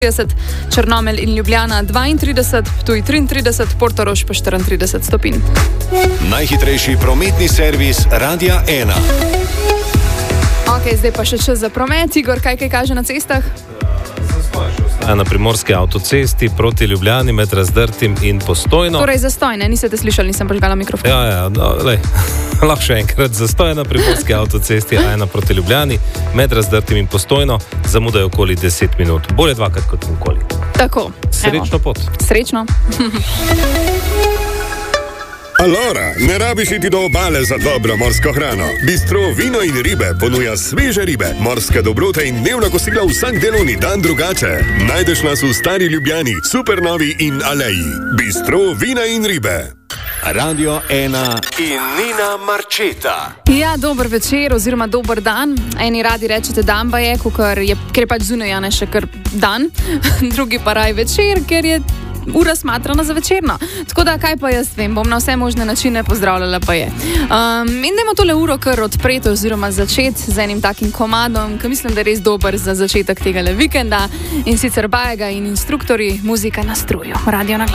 Črnomelj in Ljubljana 32, Ptuj 33, Portorož pa 34 stopinj. Najhitrejši prometni servis Radia 1. Ok, zdaj pa še čas za promet. Igor, kaj kaže na cestah? Na primorski avtocesti proti Ljubljani med Razdrtim in Postojno. Torej zastoj, ne? Niste slišali, nisem prižgala mikrofon. Ja, lahko še enkrat. Zastoj na primorski avtocesti A1 proti Ljubljani med Razdrtim in Postojno zamudajo okoli 10 minut. Bolje dvakrat kot nikoli. Tako. Srečno pot. Srečno. Allora, ne rabiš iti do obale za dobro morsko hrano. Bistro Vino in ribe ponuja sveže ribe, morske dobrote in dnevna kosila vsak delovni dan drugače. Najdeš nas v Stari Ljubljani, Supernovi in Aleji. Bistro Vina in ribe. Radio 1 in Nina Marčeta. Ja, dober večer oziroma dober dan. Eni radi rečete dan pa je, ker je pač zunaj, ne še kar dan. Drugi pa raj večer, ker je ura smatrana za večerno. Tako da, kaj pa jaz vem, bom na vse možne načine pozdravljala pa je. In dajmo tole uro kar odpreti oziroma začeti z enim takim komadom, ki mislim, da je res dober za začetek tegale vikenda. In sicer Bajega in Instruktorji, muzika na struju. Radio na